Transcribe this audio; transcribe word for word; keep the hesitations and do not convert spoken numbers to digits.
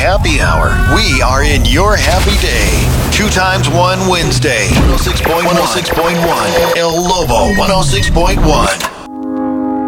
happy hour. We are in your happy day. Two times one Wednesday. one oh six point one. El Lobo one oh six point one.